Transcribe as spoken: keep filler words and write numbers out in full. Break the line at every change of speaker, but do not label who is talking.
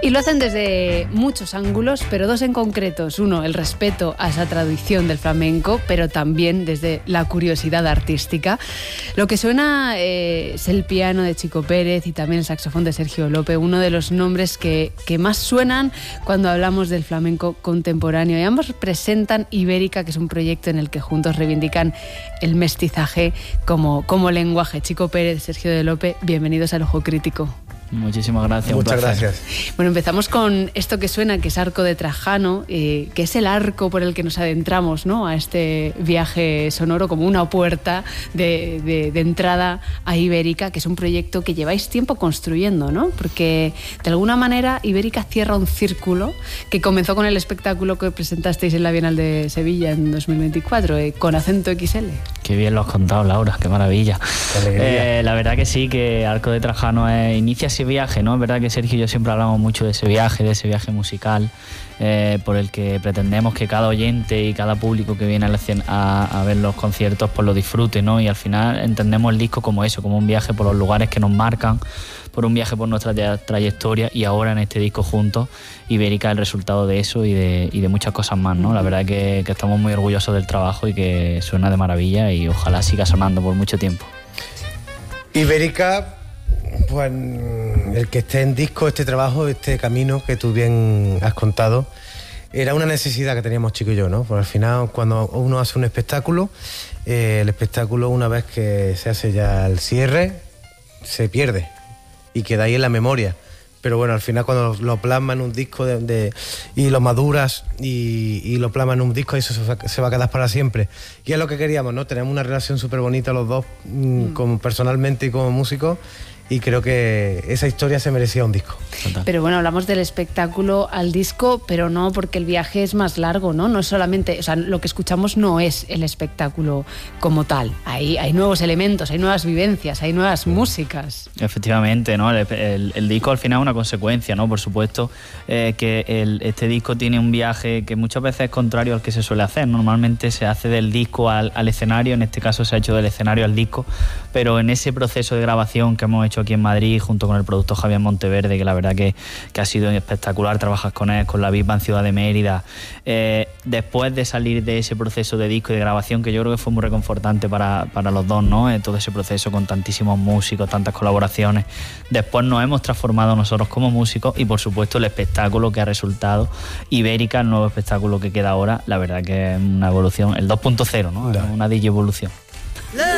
Y lo hacen desde muchos ángulos, pero dos en concretos. Uno, el respeto a esa tradición del flamenco, pero también desde la curiosidad artística. Lo que suena eh, es el piano de Chico Pérez y también el saxofón de Sergio López, uno de los nombres que, que más suenan cuando hablamos del flamenco contemporáneo. Y ambos presentan Ibérica, que es un proyecto en el que juntos reivindican el mestizaje como, como lenguaje. Chico Pérez, Sergio de López, bienvenidos al Ojo Crítico.
Muchísimas gracias.
Muchas gracias.
Bueno, empezamos con esto que suena, que es Arco de Trajano, eh, que es el arco por el que nos adentramos, ¿no?, a este viaje sonoro, como una puerta de, de, de entrada a Ibérica, que es un proyecto que lleváis tiempo construyendo, ¿no? Porque de alguna manera Ibérica cierra un círculo que comenzó con el espectáculo que presentasteis en la Bienal de Sevilla en dos mil veinticuatro, eh, con Acento equis ele.
Qué bien lo has contado, Laura, qué maravilla.
Qué
eh, la verdad que sí, que Arco de Trajano eh, inicia ese viaje, ¿no? Es verdad que Sergio y yo siempre hablamos mucho de ese viaje, de ese viaje musical, eh, por el que pretendemos que cada oyente y cada público que viene a, la, a, a ver los conciertos pues lo disfrute, ¿no? Y al final entendemos el disco como eso, como un viaje por los lugares que nos marcan, por un viaje por nuestra trayectoria, y ahora en este disco juntos, Ibérica es el resultado de eso y de, y de muchas cosas más, ¿no? La verdad que, que estamos muy orgullosos del trabajo y que suena de maravilla y ojalá siga sonando por mucho tiempo.
Ibérica, pues el que esté en disco, este trabajo, este camino que tú bien has contado, era una necesidad que teníamos Chico y yo, ¿no? Porque al final, cuando uno hace un espectáculo, eh, el espectáculo, una vez que se hace ya el cierre, se pierde y queda ahí en la memoria. Pero bueno, al final cuando lo, lo plasma en un disco de, de, y lo maduras y, y lo plasma en un disco, eso se va, se va a quedar para siempre. Y es lo que queríamos, ¿no? Tenemos una relación súper bonita los dos, mm. como personalmente y como músicos, y creo que esa historia se merecía un disco.
Pero bueno, hablamos del espectáculo al disco, pero no porque el viaje es más largo, ¿no? No es solamente, o sea, lo que escuchamos no es el espectáculo como tal. Hay, hay nuevos elementos, hay nuevas vivencias, hay nuevas músicas.
Efectivamente, ¿no? El, el, el disco al final es una consecuencia, ¿no? Por supuesto eh, que el, este disco tiene un viaje que muchas veces es contrario al que se suele hacer. Normalmente se hace del disco al, al escenario, en este caso se ha hecho del escenario al disco, pero en ese proceso de grabación que hemos hecho aquí en Madrid junto con el productor Javier Monteverde, que la verdad que, que ha sido espectacular trabajar con él, con la Big Band Ciudad de Mérida, eh, después de salir de ese proceso de disco y de grabación, que yo creo que fue muy reconfortante para, para los dos, ¿no? Eh, todo ese proceso con tantísimos músicos, tantas colaboraciones, después nos hemos transformado nosotros como músicos y por supuesto el espectáculo que ha resultado Ibérica, el nuevo espectáculo que queda ahora, la verdad que es una evolución, el dos punto cero, ¿no? Una digievolución.